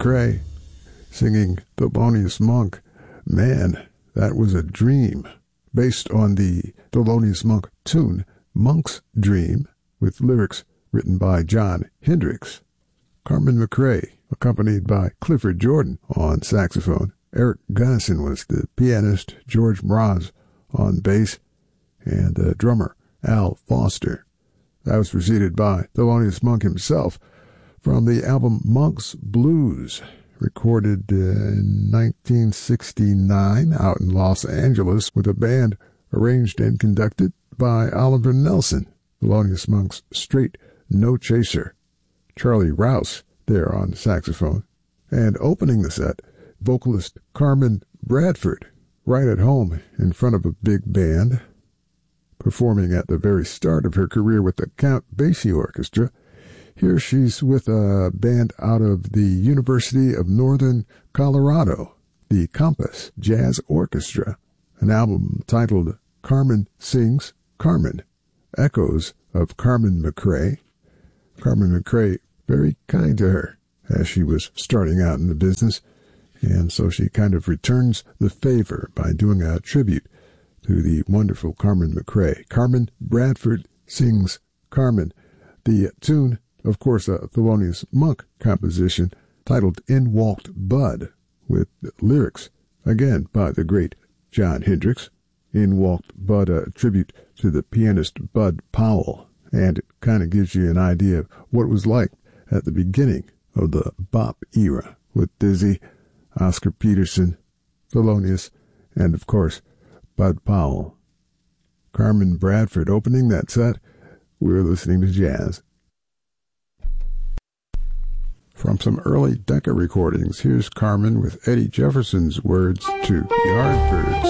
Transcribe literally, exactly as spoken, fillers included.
McRae singing Thelonious Monk, Man, That Was a Dream, based on the Thelonious Monk tune Monk's Dream, with lyrics written by Jon Hendricks. Carmen McRae, accompanied by Clifford Jordan on saxophone. Eric Gunnison was the pianist, George Mraz on bass, and the drummer Al Foster. That was preceded by Thelonious Monk himself from the album Monk's Blues, recorded in nineteen sixty-nine out in Los Angeles with a band arranged and conducted by Oliver Nelson. Thelonious Monk's straight no chaser. Charlie Rouse there on saxophone. And opening the set, vocalist Carmen Bradford, right at home in front of a big band, performing at the very start of her career with the Count Basie Orchestra. Here she's with a band out of the University of Northern Colorado, the Compass Jazz Orchestra, an album titled Carmen Sings Carmen, echoes of Carmen McRae. Carmen McRae very kind to her as she was starting out in the business, and so she kind of returns the favor by doing a tribute to the wonderful Carmen McRae. Carmen Bradford sings Carmen. The tune, of course, a Thelonious Monk composition titled In Walked Bud, with lyrics, again, by the great Jon Hendricks. In Walked Bud, a tribute to the pianist Bud Powell, and it kind of gives you an idea of what it was like at the beginning of the bop era with Dizzy, Oscar Peterson, Thelonious, and, of course, Bud Powell. Carmen Bradford opening that set. We're listening to jazz. From some early Decca recordings, here's Carmen with Eddie Jefferson's words to Yardbirds.